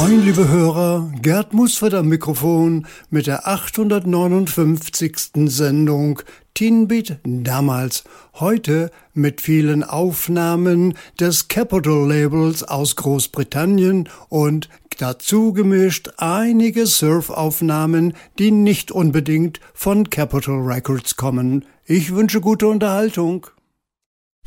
Moin, liebe Hörer, Gerd Musford am Mikrofon mit der 859. Sendung Teen Beat damals. Heute mit vielen Aufnahmen des Capitol Labels aus Großbritannien und dazu gemischt einige Surf-Aufnahmen, die nicht unbedingt von Capitol Records kommen. Ich wünsche gute Unterhaltung.